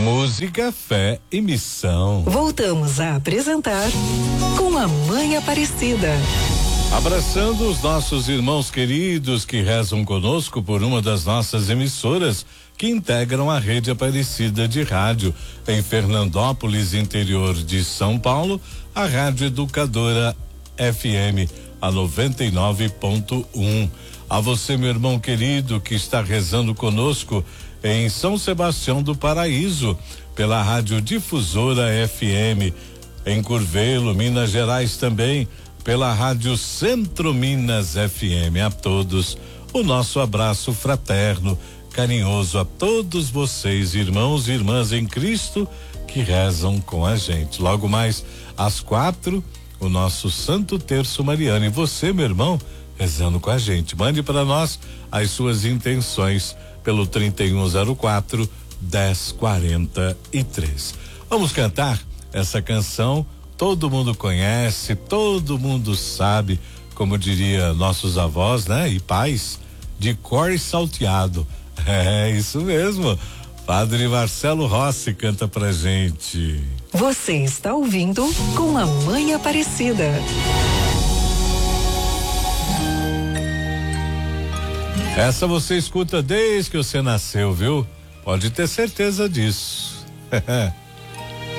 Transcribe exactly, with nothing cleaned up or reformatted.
Música, fé e missão. Voltamos a apresentar Com a Mãe Aparecida. Abraçando os nossos irmãos queridos que rezam conosco por uma das nossas emissoras que integram a rede Aparecida de rádio. Em Fernandópolis, interior de São Paulo, a Rádio Educadora F M, a noventa e nove ponto um. A você, meu irmão querido, que está rezando conosco em São Sebastião do Paraíso, pela Rádio Difusora F M, em Curvelo, Minas Gerais também, pela Rádio Centro Minas F M. A todos, o nosso abraço fraterno, carinhoso a todos vocês, irmãos e irmãs em Cristo, que rezam com a gente. Logo mais, às quatro, o nosso Santo Terço Mariano. E você, meu irmão, rezando com a gente. Mande para nós as suas intenções pelo trinta e um zero quatro, dez quarenta e três. Vamos cantar essa canção. Todo mundo conhece, todo mundo sabe, como diria nossos avós, né? E pais, de cor e salteado. É isso mesmo. Padre Marcelo Rossi canta pra gente. Você está ouvindo Com a Mãe Aparecida. Essa você escuta desde que você nasceu, viu? Pode ter certeza disso.